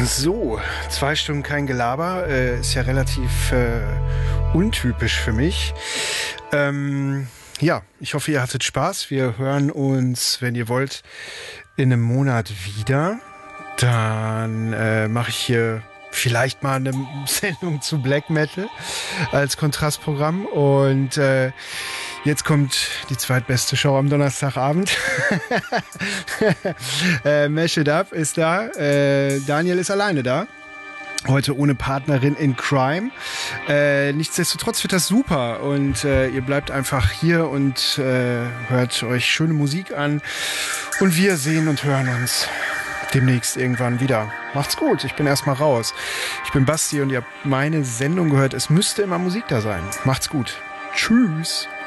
So, 2 Stunden kein Gelaber, ist ja relativ untypisch für mich. Ja, ich hoffe, ihr hattet Spaß. Wir hören uns, wenn ihr wollt, in einem Monat wieder. Dann mache ich hier vielleicht mal eine Sendung zu Black Metal als Kontrastprogramm. Und jetzt kommt die zweitbeste Show am Donnerstagabend. Mash It Up ist da. Daniel ist alleine da. Heute ohne Partnerin in Crime. Nichtsdestotrotz wird das super und ihr bleibt einfach hier und hört euch schöne Musik an und wir sehen und hören uns demnächst irgendwann wieder. Macht's gut, ich bin erstmal raus. Ich bin Basti und ihr habt meine Sendung gehört. Es müsste immer Musik da sein. Macht's gut. Tschüss.